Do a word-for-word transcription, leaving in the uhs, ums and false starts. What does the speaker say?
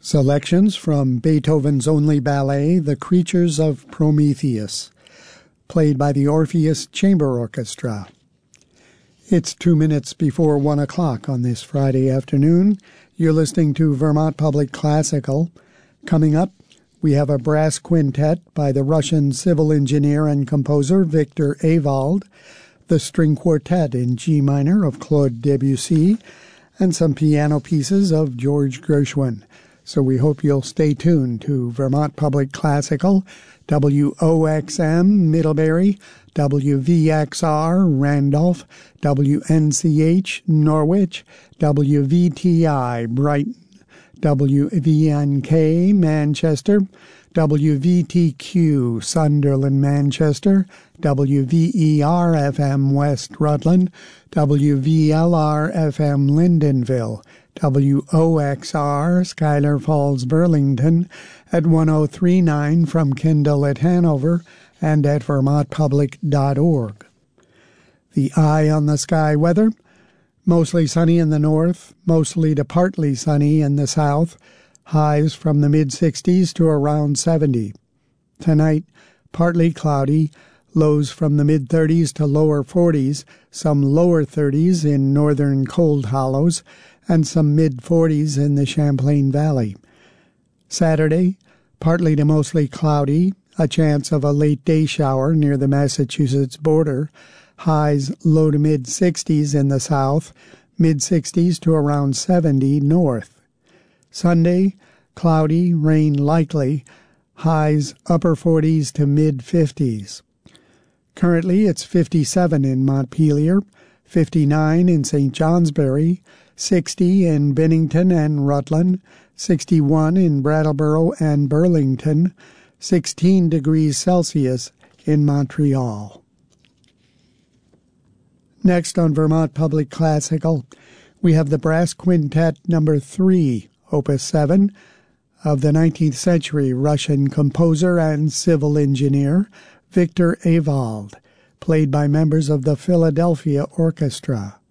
Selections from Beethoven's only ballet, The Creatures of Prometheus, played by the Orpheus Chamber Orchestra. It's two minutes before one o'clock on this Friday afternoon. You're listening to Vermont Public Classical. Coming up, we have a brass quintet by the Russian civil engineer and composer Victor Ewald, the string quartet in G minor of Claude Debussy, and some piano pieces of George Gershwin. So we hope you'll stay tuned to Vermont Public Classical, W O X M Middlebury, W V X R Randolph, W N C H Norwich, W V T I Brighton, W V N K Manchester, W V T Q Sunderland Manchester, W V E R F M West Rutland, W V L R F M Lyndonville, W O X R Schuyler Falls Burlington at one oh three point nine from Kendall at Hanover and at vermont public dot org. The eye on the sky weather: mostly sunny in the north, mostly to partly sunny in the south, highs from the mid-sixties to around seventy. Tonight, partly cloudy, lows from the mid-thirties to lower forties, some lower thirties in northern cold hollows, and some mid-forties in the Champlain Valley. Saturday, partly to mostly cloudy, a chance of a late-day shower near the Massachusetts border, highs low to mid-sixties in the south, mid-sixties to around seventy north. Sunday, cloudy, rain likely, highs upper forties to mid-fifties. Currently, it's fifty-seven in Montpelier, fifty-nine in Saint Johnsbury, sixty in Bennington and Rutland, sixty-one in Brattleboro and Burlington, sixteen degrees Celsius in Montreal. Next on Vermont Public Classical, we have the Brass Quintet number three, Opus seven, of the nineteenth century Russian composer and civil engineer Victor Ewald, played by members of the Philadelphia Orchestra.